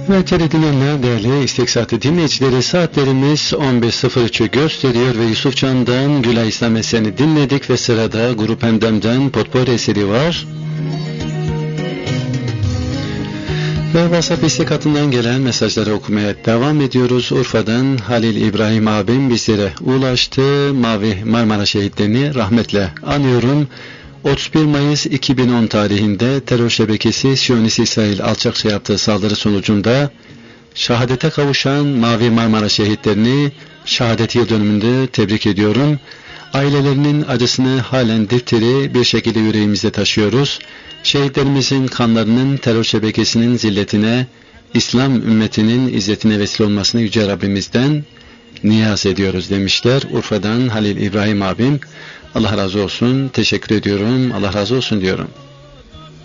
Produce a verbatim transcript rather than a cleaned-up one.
Evet değerli dinleyenler, değerli İstek Saati dinleyicileri, saatlerimiz on beş sıfır üçü gösteriyor ve Yusuf Can'dan Gülay İslam eserini dinledik ve sırada Grup Hemdem'den Potpourri eseri var. Ve WhatsApp istek hattından gelen mesajları okumaya devam ediyoruz. Urfa'dan Halil İbrahim abim bizlere ulaştı. Mavi Marmara şehitlerini rahmetle anıyorum. otuz bir Mayıs iki bin on tarihinde terör şebekesi Siyonist İsrail alçakça yaptığı saldırı sonucunda şehadete kavuşan Mavi Marmara şehitlerini şehadet yıl dönümünde tebrik ediyorum. Ailelerinin acısını halen dipdiri bir şekilde yüreğimizde taşıyoruz. Şehitlerimizin kanlarının terör şebekesinin zilletine, İslam ümmetinin izzetine vesile olmasını Yüce Rabbimizden niyaz ediyoruz demişler. Urfa'dan Halil İbrahim abim. Allah razı olsun. Teşekkür ediyorum. Allah razı olsun diyorum.